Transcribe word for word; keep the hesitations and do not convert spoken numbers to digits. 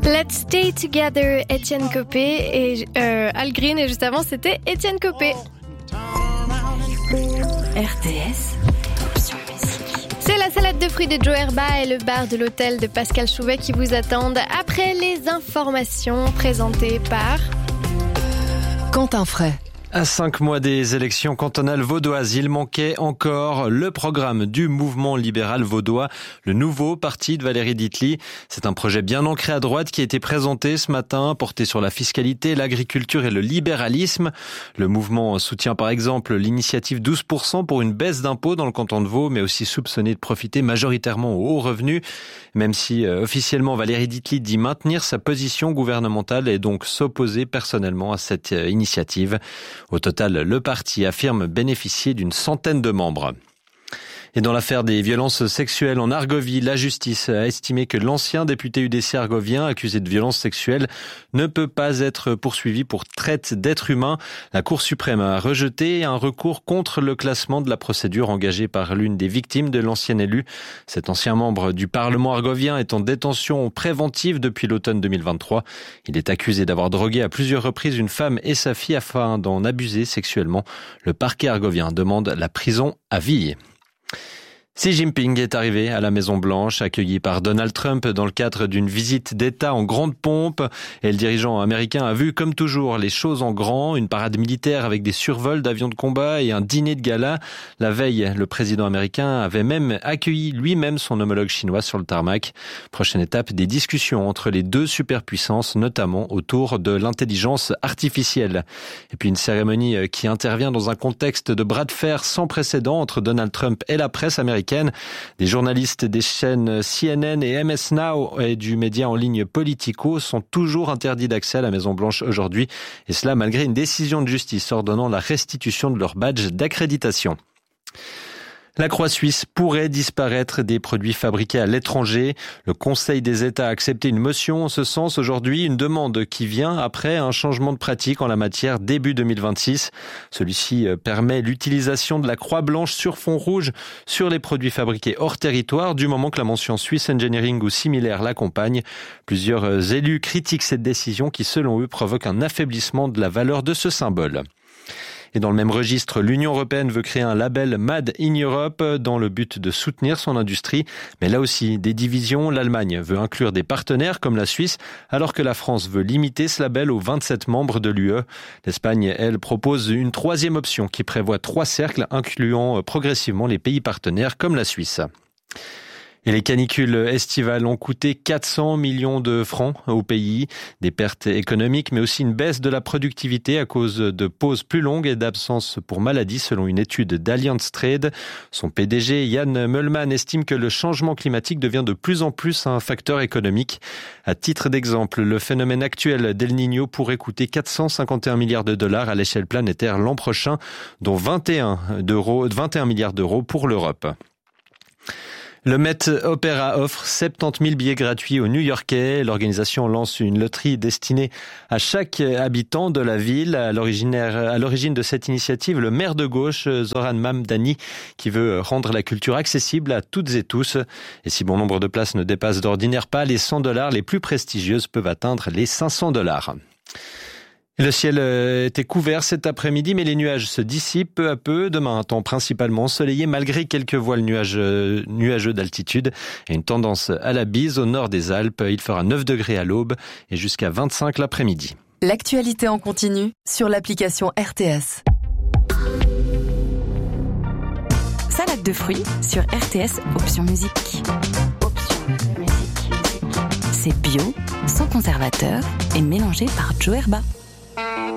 Let's Stay Together, Étienne Copé et euh, Al Green, et juste avant c'était Étienne Copé. R T S Option Musique. C'est la salade de fruits de Joe Herba et le bar de l'hôtel de Pascal Chouvet qui vous attendent après les informations présentées par Quentin Fray. À cinq mois des élections cantonales vaudoises, il manquait encore le programme du mouvement libéral vaudois, le nouveau parti de Valérie Ditely. C'est un projet bien ancré à droite qui a été présenté ce matin, porté sur la fiscalité, l'agriculture et le libéralisme. Le mouvement soutient par exemple l'initiative douze pour cent pour une baisse d'impôts dans le canton de Vaud, mais aussi soupçonné de profiter majoritairement aux hauts revenus. Même si euh, officiellement Valérie Ditely dit maintenir sa position gouvernementale et donc s'opposer personnellement à cette euh, initiative. Au total, le parti affirme bénéficier d'une centaine de membres. Et dans l'affaire des violences sexuelles en Argovie, la justice a estimé que l'ancien député U D C argovien accusé de violences sexuelles ne peut pas être poursuivi pour traite d'êtres humains. La Cour suprême a rejeté un recours contre le classement de la procédure engagée par l'une des victimes de l'ancien élu. Cet ancien membre du Parlement argovien est en détention préventive depuis l'automne deux mille vingt-trois. Il est accusé d'avoir drogué à plusieurs reprises une femme et sa fille afin d'en abuser sexuellement. Le parquet argovien demande la prison à vie. Xi Jinping est arrivé à la Maison-Blanche, accueilli par Donald Trump dans le cadre d'une visite d'État en grande pompe. Et le dirigeant américain a vu, comme toujours, les choses en grand, une parade militaire avec des survols d'avions de combat et un dîner de gala. La veille, le président américain avait même accueilli lui-même son homologue chinois sur le tarmac. Prochaine étape, des discussions entre les deux superpuissances, notamment autour de l'intelligence artificielle. Et puis une cérémonie qui intervient dans un contexte de bras de fer sans précédent entre Donald Trump et la presse américaine. Des journalistes des chaînes C N N et M S Now et du média en ligne Politico sont toujours interdits d'accès à la Maison-Blanche aujourd'hui, et cela malgré une décision de justice ordonnant la restitution de leur badge d'accréditation. La croix suisse pourrait disparaître des produits fabriqués à l'étranger. Le Conseil des États a accepté une motion en ce sens aujourd'hui, une demande qui vient après un changement de pratique en la matière début deux mille vingt-six. Celui-ci permet l'utilisation de la croix blanche sur fond rouge sur les produits fabriqués hors territoire, du moment que la mention Swiss Engineering ou similaire l'accompagne. Plusieurs élus critiquent cette décision qui, selon eux, provoque un affaiblissement de la valeur de ce symbole. Et dans le même registre, l'Union européenne veut créer un label Made in Europe dans le but de soutenir son industrie. Mais là aussi, des divisions. L'Allemagne veut inclure des partenaires comme la Suisse, alors que la France veut limiter ce label aux vingt-sept membres de l'U E. L'Espagne, elle, propose une troisième option qui prévoit trois cercles incluant progressivement les pays partenaires comme la Suisse. Et les canicules estivales ont coûté quatre cents millions de francs au pays. Des pertes économiques, mais aussi une baisse de la productivité à cause de pauses plus longues et d'absences pour maladie, selon une étude d'Allianz Trade. Son P D G, Jan Möllmann, estime que le changement climatique devient de plus en plus un facteur économique. À titre d'exemple, le phénomène actuel d'El Niño pourrait coûter quatre cent cinquante et un milliards de dollars à l'échelle planétaire l'an prochain, dont vingt et un milliards d'euros pour l'Europe. Le Met Opera offre soixante-dix mille billets gratuits aux New-Yorkais. L'organisation lance une loterie destinée à chaque habitant de la ville. À l'origine, à l'origine de cette initiative, le maire de gauche, Zoran Mamdani, qui veut rendre la culture accessible à toutes et tous. Et si bon nombre de places ne dépassent d'ordinaire pas les cent dollars, les plus prestigieuses peuvent atteindre les cinq cents dollars. Le ciel était couvert cet après-midi, mais les nuages se dissipent peu à peu. Demain, un temps principalement ensoleillé, malgré quelques voiles nuageux, nuageux d'altitude et une tendance à la bise au nord des Alpes. Il fera neuf degrés à l'aube et jusqu'à vingt-cinq l'après-midi. L'actualité en continu sur l'application R T S. Salade de fruits sur R T S Option Musique. Option Musique. C'est bio, sans conservateur et mélangé par Joe Herba.